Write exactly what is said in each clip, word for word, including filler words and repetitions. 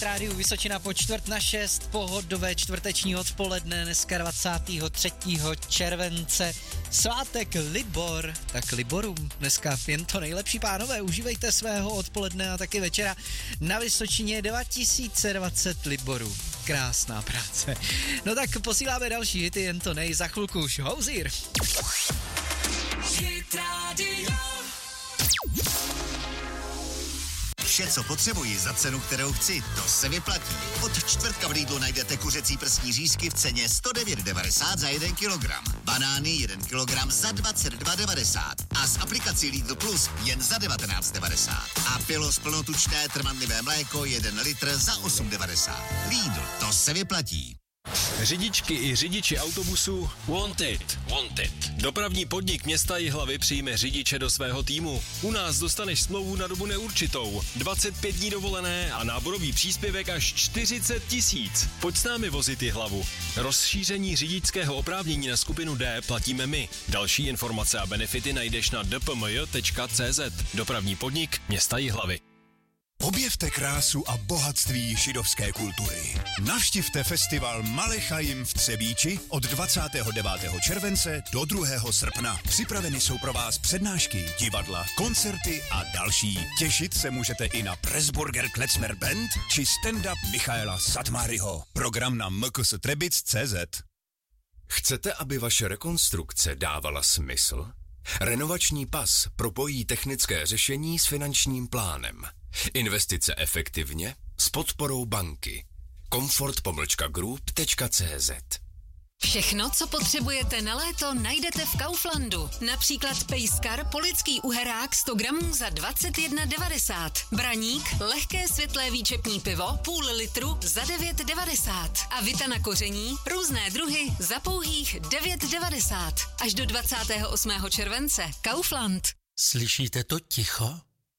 Hit Rádiu Vysočina po čtvrt na šest, pohodové čtvrteční odpoledne, dneska dvacátého třetího července, svátek Libor, tak Liborům dneska jen to nejlepší, pánové, užívejte svého odpoledne a taky večera na Vysočině dva tisíce dvacet Liborů. Krásná práce. No tak posíláme další hity, jen to nej, za chvilku už Hozier. Hit Radio. Vše, co potřebuji za cenu, kterou chci, to se vyplatí. Od čtvrtka v Lidlu najdete kuřecí prsní řízky v ceně sto devět devadesát za jeden kilogram. Banány jeden kilogram za dvacet dva devadesát. A s aplikací Lidl Plus jen za devatenáct devadesát. A Pilos plnotučné trvanlivé mléko jeden litr za osm devadesát. Lidl, to se vyplatí. Řidičky i řidiči autobusu Wanted. Wanted. Dopravní podnik města Jihlavy přijme řidiče do svého týmu. U nás dostaneš smlouvu na dobu neurčitou, dvacet pět dní dovolené a náborový příspěvek až čtyřicet tisíc. Pojď s námi vozit Jihlavu. Rozšíření řidičského oprávnění na skupinu D platíme my. Další informace a benefity najdeš na d p m j tečka c z. Dopravní podnik města Jihlavy. Objevte krásu a bohatství židovské kultury. Navštivte festival Malechajim v Třebíči od dvacátého devátého července do druhého srpna. Připraveny jsou pro vás přednášky, divadla, koncerty a další. Těšit se můžete i na Pressburger Klezmer Band či stand-up Michaela Satmáryho. Program na m k s trebic tečka c z. Chcete, aby vaše rekonstrukce dávala smysl? Renovační pas propojí technické řešení s finančním plánem. Investice efektivně s podporou banky. komfort pomlčka group tečka c z. Všechno, co potřebujete na léto, najdete v Kauflandu. Například pejskar polický uherák sto gramů za dvacet jedna devadesát. Braník, lehké světlé výčepní pivo, půl litru za devět devadesát. A vita na koření, různé druhy za pouhých devět devadesát. Až do dvacátého osmého července. Kaufland. Slyšíte to ticho?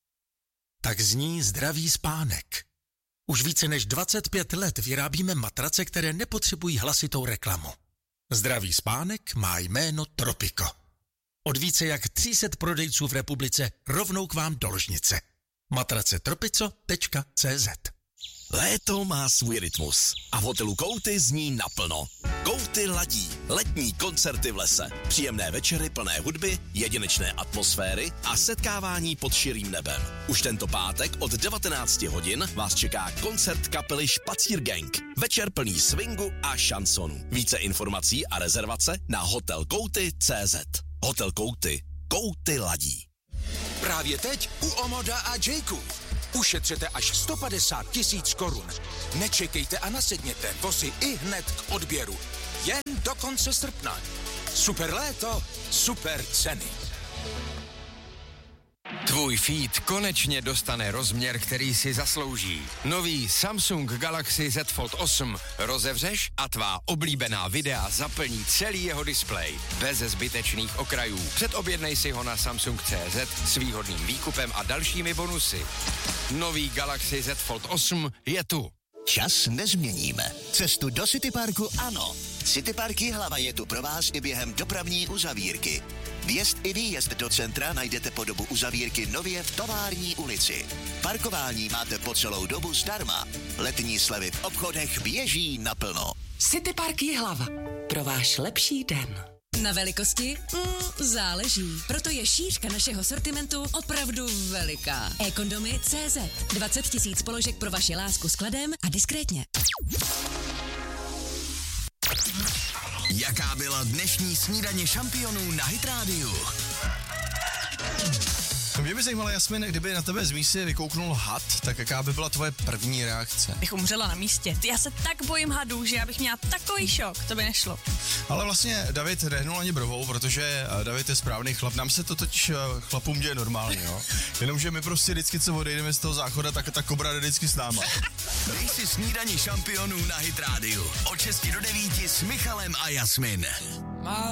Tak zní zdravý spánek. Už více než dvacet pět let vyrábíme matrace, které nepotřebují hlasitou reklamu. Zdravý spánek má jméno Tropico. Od více jak tři sta prodejců v republice rovnou k vám do ložnice. matrace tropico tečka c z. Léto má svůj rytmus a v hotelu Kouty zní naplno. Kouty ladí. Letní koncerty v lese. Příjemné večery plné hudby, jedinečné atmosféry a setkávání pod širým nebem. Už tento pátek od devatenáct hodin vás čeká koncert kapely Spaziergang. Večer plný swingu a šansonu. Více informací a rezervace na hotel kouty tečka c z. Hotel Kouty. Kouty ladí. Právě teď u Omoda a Jayku. Ušetřete až sto padesát tisíc korun. Nečekejte a nasedněte, vozy i hned k odběru. Jen do konce srpna. Super léto, super ceny. Tvůj feed konečně dostane rozměr, který si zaslouží. Nový Samsung Galaxy Z Fold osm rozevřeš a tvá oblíbená videa zaplní celý jeho displej. Bez zbytečných okrajů. Předobjednej si ho na Samsung tečka cé zet s výhodným výkupem a dalšími bonusy. Nový Galaxy Z Fold osm je tu. Čas nezměníme. Cestu do City Parku ano. City Park Jihlava je tu pro vás i během dopravní uzavírky. Vjezd i výjezd do centra najdete po dobu uzavírky nově v Tovární ulici. Parkování máte po celou dobu zdarma. Letní slevy v obchodech běží naplno. City Park Jihlava. Pro váš lepší den. Na velikosti? Mm, záleží. Proto je šířka našeho sortimentu opravdu veliká. e-kondomy tečka cé zet. dvacet tisíc položek pro vaši lásku s kladem a diskrétně. Jaká byla dnešní snídaně šampionů na Hit Rádiu? Mě by zajímalo, Jasmin, kdyby na tebe z mísy vykouknul had, tak jaká by byla tvoje první reakce? Bych umřela na místě. Já se tak bojím hadů, že já bych měla takový šok, to by nešlo. Ale vlastně David nehnul ani brovou, protože David je správný chlap. Nám se to totiž chlapům děje normálně, jo. Jenomže my prostě vždycky, co odejdeme z toho záchoda, tak ta kobra jde vždycky s náma. Dej si snídaní šampionů na Hit Rádiu. Od šesti do devíti s Michalem a Jasmin.